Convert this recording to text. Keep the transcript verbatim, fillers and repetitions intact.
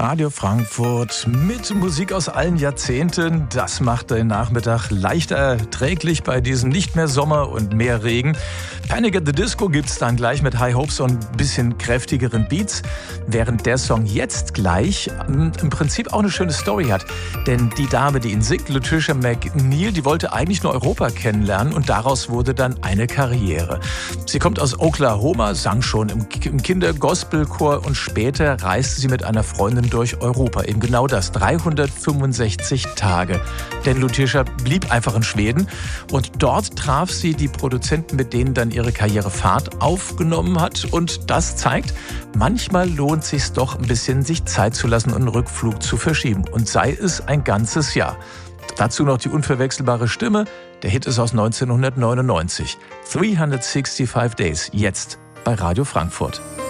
Radio Frankfurt mit Musik aus allen Jahrzehnten. Das macht den Nachmittag leichter erträglich bei diesem nicht mehr Sommer und mehr Regen. Panic at the Disco gibt's dann gleich mit High Hopes und ein bisschen kräftigeren Beats. Während der Song jetzt gleich im Prinzip auch eine schöne Story hat. Denn die Dame, die ihn singt, Latricia McNeil, die wollte eigentlich nur Europa kennenlernen und daraus wurde dann eine Karriere. Sie kommt aus Oklahoma, sang schon im Kinder-Gospelchor und später reiste sie mit einer Freundin durch Europa. Eben genau das, dreihundertfünfundsechzig Tage. Denn Latricia blieb einfach in Schweden und dort traf sie die Produzenten, mit denen dann ihre Karriere Fahrt aufgenommen hat. Und das zeigt, manchmal lohnt es sich doch ein bisschen, sich Zeit zu lassen und einen Rückflug zu verschieben. Und sei es ein ganzes Jahr. Dazu noch die unverwechselbare Stimme. Der Hit ist aus neunzehnhundertneunundneunzig. dreihundertfünfundsechzig Days, jetzt bei Radio Frankfurt.